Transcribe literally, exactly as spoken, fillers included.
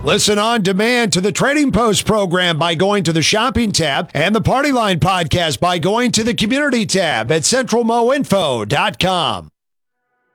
Listen on demand to the Trading Post program by going to the shopping tab and the Party Line podcast by going to the community tab at central mo info dot com.